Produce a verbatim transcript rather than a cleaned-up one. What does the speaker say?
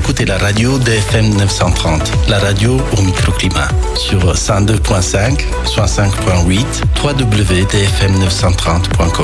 écoutez la radio D F M neuf cent trente, la radio au microclimat, sur cent deux point cinq, soixante-cinq point huit, w w w point d f m neuf cent trente point com.